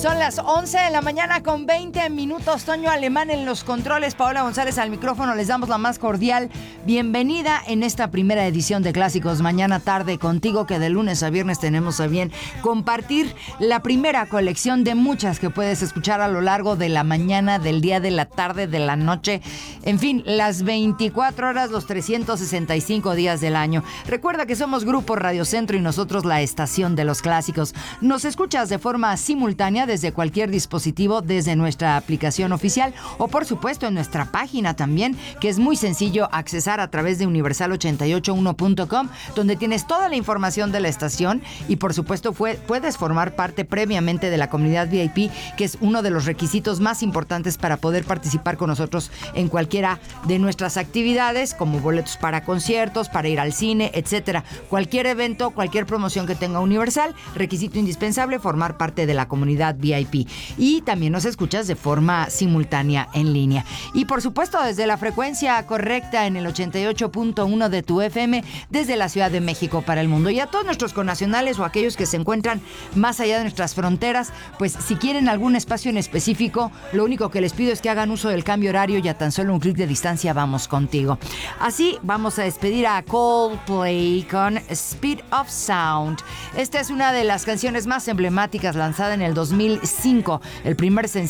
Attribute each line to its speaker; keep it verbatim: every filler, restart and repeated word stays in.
Speaker 1: Son las once de la mañana con veinte minutos. Toño Alemán en los controles, Paola González al micrófono. Les damos la más cordial bienvenida en esta primera edición de Clásicos Mañana Tarde Contigo, que de lunes a viernes tenemos a bien compartir la primera colección de muchas que puedes escuchar a lo largo de la mañana, del día, de la tarde, de la noche. En fin, las veinticuatro horas, los trescientos sesenta y cinco días del año. Recuerda que somos Grupo Radio Centro y nosotros la estación de los clásicos. Nos escuchas de forma simultánea desde cualquier dispositivo, desde nuestra aplicación oficial o por supuesto en nuestra página también, que es muy sencillo accesar a través de universal ochenta y ocho uno punto com, donde tienes toda la información de la estación y por supuesto fue, puedes formar parte previamente de la comunidad V I P, que es uno de los requisitos más importantes para poder participar con nosotros en cualquiera de nuestras actividades, como boletos para conciertos, para ir al cine, etcétera. Cualquier evento, cualquier promoción que tenga Universal, requisito indispensable formar parte de la comunidad V I P. Y también nos escuchas de forma simultánea en línea. Y por supuesto desde la frecuencia correcta en el ochenta y ocho punto uno de tu F M desde la Ciudad de México para el mundo. Y a todos nuestros connacionales o aquellos que se encuentran más allá de nuestras fronteras, pues si quieren algún espacio en específico, lo único que les pido es que hagan uso del cambio horario y a tan solo un clic de distancia vamos contigo. Así vamos a despedir a Coldplay con Speed of Sound. Esta es una de las canciones más emblemáticas lanzada en el dos mil cinco, el primer sencillo